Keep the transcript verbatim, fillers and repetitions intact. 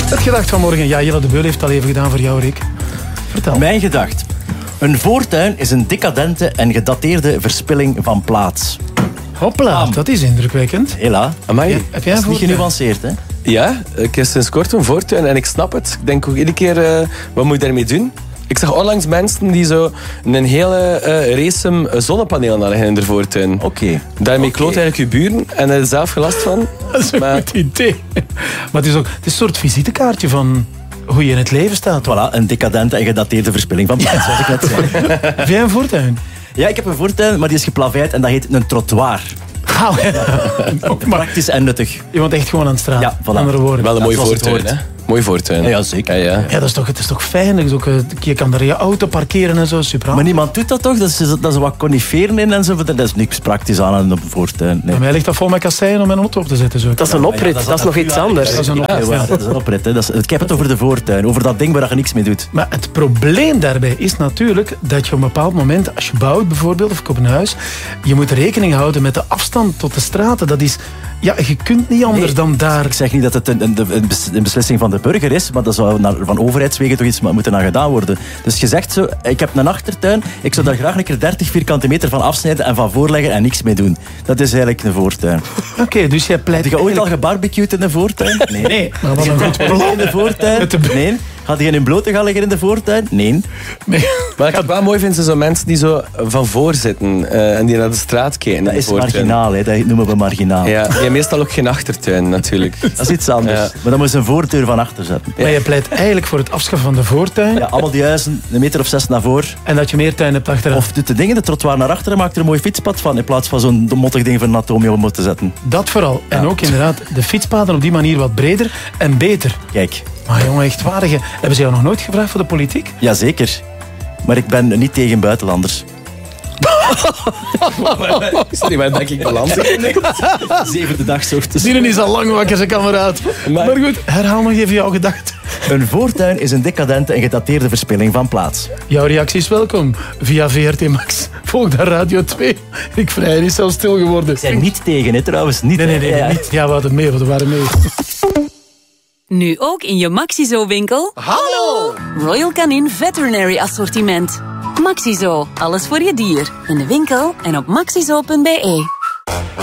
Het gedacht van morgen. Ja, Jelle de Beul heeft het al even gedaan voor jou, Rick. Vertel. Mijn gedacht. Een voortuin is een decadente en gedateerde verspilling van plaats. Hopla, dat is indrukwekkend. Hela. Amai. Ja, heb jij Dat is niet voortuin? genuanceerd, hè? Ja, ik heb sinds kort een voortuin en ik snap het. Ik denk ook iedere keer, uh, wat moet je daarmee doen? Ik zag onlangs mensen die zo een hele uh, race zonnepanelen hadden in de voortuin. Oké. Okay. Daarmee okay. kloot eigenlijk je buren en er zelf gelast van. Dat is een maar... goed idee. Maar het is ook het is een soort visitekaartje van hoe je in het leven staat. Voilà, een decadente en gedateerde verspilling van plaats, zoals ik net zei. Heb jij een voortuin? Ja, ik heb een voortuin, maar die is geplaveid en dat heet een trottoir. Oh, ja. Praktisch en nuttig. Je woont echt gewoon aan de straat. Ja, voilà. Andere woorden. Wel een mooie ja, voortuin, hè? Mooi voortuin. Ja, zeker. Ja, ja. Ja, dat is toch, het is toch fijn. Dat is ook, je kan daar je auto parkeren en zo. Super. Maar niemand doet dat toch? Dat is, dat is wat coniferen in en zo. Dat is niks praktisch aan een voortuin. Nee. Bij mij ligt dat vol met kasseien om mijn auto op te zetten. Zo. Dat is een oprit, Ja, dat, dat is nog iets anders. Dat is een Ja, oprit, ja. dat is een oprit. Hè. Dat is, ik heb het over de voortuin. Over dat ding waar je niks mee doet. Maar het probleem daarbij is natuurlijk dat je op een bepaald moment, als je bouwt bijvoorbeeld, of ik op een huis, je moet rekening houden met de afstand tot de straten. Dat is, ja, je kunt niet anders Nee, dan daar. Ik zeg niet dat het een, een, een beslissing van de burger is, maar dat zou naar, van overheidswegen toch iets moeten aan gedaan worden. Dus je zegt zo, ik heb een achtertuin, ik zou daar graag een keer dertig vierkante meter van afsnijden en van voorleggen en niks mee doen. Dat is eigenlijk een voortuin. Oké, okay, dus jij pleit... Heb je ooit al gebarbecued in de voortuin? Nee. Nee, maar wat een goed plan. In de voortuin? Met de... Nee. Had je in blote gaan liggen in de voortuin? Nee. nee. Wat ik wel mooi vind, zijn zo mensen die zo van voor zitten uh, en die naar de straat kijken. Dat is marginaal, hè. Dat noemen we marginaal. Ja, die hebben meestal ook geen achtertuin, natuurlijk. Dat is iets anders. Ja. Maar dan moet je een voordeur van achter zetten. Maar je pleit eigenlijk voor het afschaffen van de voortuin. Ja, allemaal die huizen een meter of zes naar voor. En dat je meer tuin hebt achteraan. Of doet de dingen, de trottoir naar achteren, maakt er een mooi fietspad van, in plaats van zo'n mottig ding van een atoomje om te zetten. Dat vooral. Ja. En ook inderdaad de fietspaden op die manier wat breder en beter. Kijk. Maar jongen, echt waardige. Hebben ze jou nog nooit gevraagd voor de politiek? Jazeker. Maar ik ben niet tegen buitenlanders. Sorry, waar denk ik balans in? Zevende dag ochtends. Dieren is al lang wakker, zijn kameraad. Maar... maar goed, herhaal nog even jouw gedachte. Een voortuin is een decadente en gedateerde verspilling van plaats. Jouw reactie is welkom via V R T Max. Volg daar Radio twee. Ik vrij is zelfs stil geworden. Ik ben niet tegen, hè, trouwens. Niet, nee, nee, nee. ja, niet. Ja, we hadden mee, we waren mee. Nu ook in je Maxizo-winkel. Hallo! Royal Canin Veterinary Assortiment. Maxizo, alles voor je dier. In de winkel en op maxizo punt be.